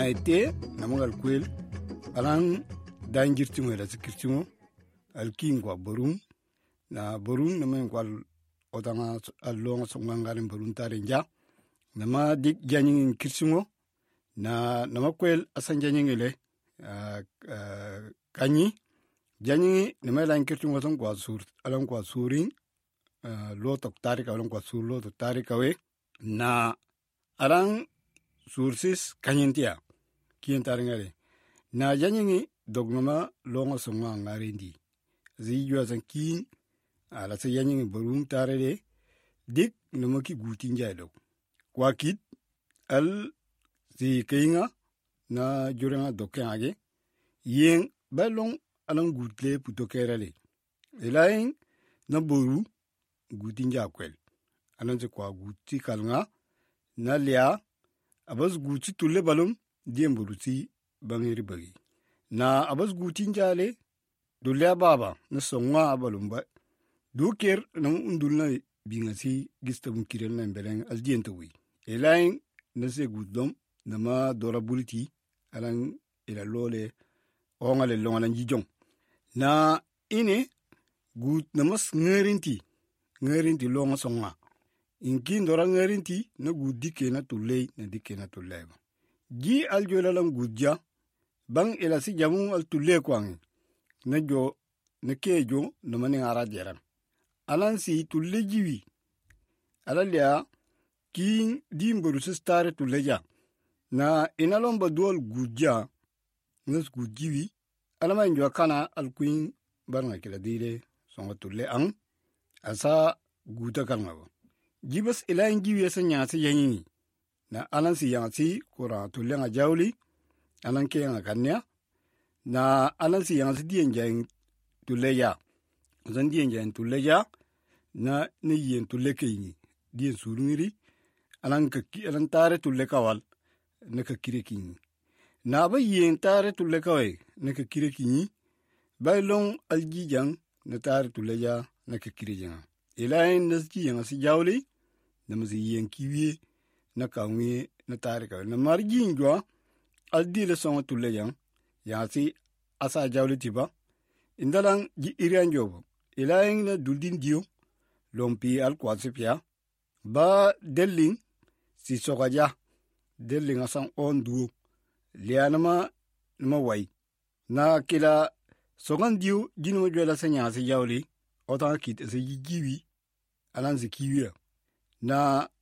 ite namangal kwel alan dangirtimo da sikirtimo alkin kwa borum na borum namen kwal otanga allonga songangarin borum tarenja nama dik janyin kirsimo na nama kwel asan janyingile kanyi janyi nama lan kirtimo ton kwa sur alan kwa surin lo tok tarika alan kwa sur lo tok tarika we na alan sursis kanyintia kien taringale na janyi dognama longa songa ngarendi zi yua san kin ala sa janyi borum tarede dik namaki gutin jaido kwa kit al zi keinga na jurenga dokenge yen balong alang gutle puto kerale elain na boru gutin jakwel anan se kwa guti kalnga na lia abas guti tulle balum diem boruti bangeri bagi na abas gutin jale dulle baba na songa abalumba duker na undulna bingasi gista bunkiren na mbeleng aldienta wi elain na se gudom na ma dora buliti alan ila lole ongale longalan jijong na ine gud na mas ngerinti longa songa inkin dora ngerinti na gud dike na tulei na dike na tuleba gi aljola lan gudja bang ila si jamu al tulle kwangi na jo na kejo na mani ara deran alan si tulle jiwi alalia kin dimboru stare tulleja na inalomba dual gudja nus gudjiwi alama njo kana alquin barnga kila dire songa tulle ang asa guta kalnga jibas ila njiwi asa nyasi yanyi na alan si yansi kora tulle nga jawli alan ke nga kanya na alan si yansi dien jang tulle ya zan dien jang tulle ya na ne yen tulle kayni dien surungiri alan ka alan tare tulle kawal na ka kire kini na ba yen tare tulle kawai na ka kire kini bai long aljijang na tare tulle ya na ka kire jang ilain na ji yang si jawli na mazi yen kiwie na kawi na tare kawai na marji njwa aldile songa tulle jang ya si asa jawli tiba indalang ji irian jobo ilain na duldin dio lompi al kwasipya ba delling si sokaja delling asan on duo lianama nama wai na kila sokan dio jinuma jwela sanya si jawli otan kit se jiwi alan si kiwi na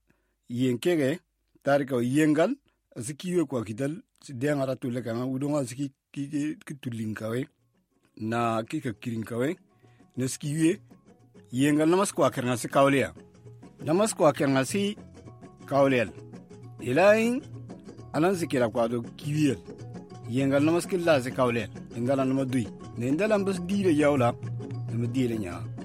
yenkege tarika yengal si kiwi kwa kital si dengara tulle kana udonga si ki tulinkawe na kika kirinkawe na skiwi yengal namas kwa kerna si kawlia namas kwa kerna si kawlel ilain anan si kira kwa do kiwi yengal namas killa si kawlel indala nama dui ne indala bas dire yawla nama dire nya